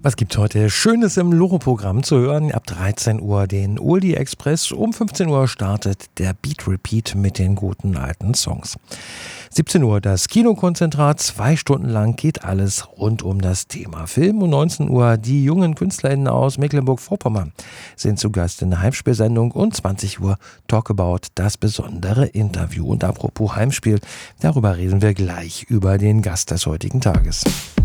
Was gibt's heute Schönes im Loro-Programm zu hören? Ab 13 Uhr den Oldie Express. Um 15 Uhr startet der Beat Repeat mit den guten alten Songs. 17 Uhr das Kinokonzentrat. 2 Stunden lang geht alles rund um das Thema Film. Um 19 Uhr die jungen KünstlerInnen aus Mecklenburg-Vorpommern sind zu Gast in der Heimspielsendung. Und 20 Uhr Talk About, das besondere Interview. Und apropos Heimspiel, darüber reden wir gleich über den Gast des heutigen Tages.